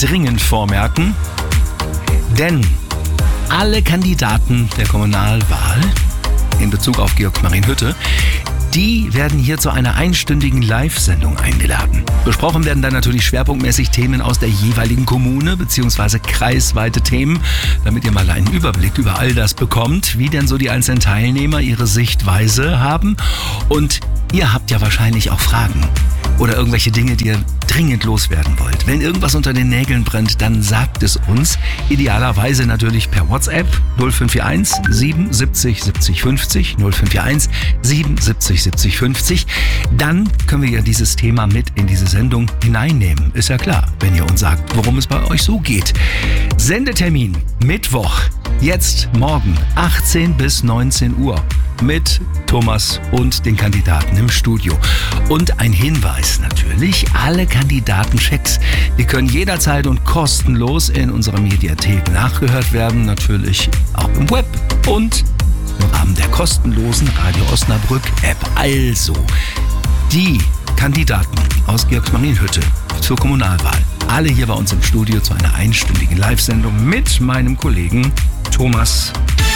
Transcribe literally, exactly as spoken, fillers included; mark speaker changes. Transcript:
Speaker 1: dringend vormerken, denn alle Kandidaten der Kommunalwahl in Bezug auf Georg-Marienhütte, die werden hier zu einer einstündigen Live-Sendung eingeladen. Besprochen werden dann natürlich schwerpunktmäßig Themen aus der jeweiligen Kommune bzw. kreisweite Themen, damit ihr mal einen Überblick über all das bekommt, wie denn so die einzelnen Teilnehmer ihre Sichtweise haben. Und ihr habt ja wahrscheinlich auch Fragen oder irgendwelche Dinge, die ihr dringend loswerden wollt. Wenn irgendwas unter den Nägeln brennt, dann sagt es uns. Idealerweise natürlich per WhatsApp null fünf vier eins sieben siebzig siebzig fünfzig null fünf vier eins sieben siebzig siebzig fünfzig. Dann können wir ja dieses Thema mit in diese Sendung hineinnehmen. Ist ja klar, wenn ihr uns sagt, worum es bei euch so geht. Sendetermin Mittwoch, jetzt morgen achtzehn bis neunzehn Uhr. Mit Thomas und den Kandidaten im Studio. Und ein Hinweis natürlich, alle Kandidatenchecks, die können jederzeit und kostenlos in unserer Mediathek nachgehört werden, natürlich auch im Web und im Rahmen der kostenlosen Radio Osnabrück App. Also, die Kandidaten aus Georg-Marienhütte zur Kommunalwahl, alle hier bei uns im Studio zu einer einstündigen Live-Sendung mit meinem Kollegen Thomas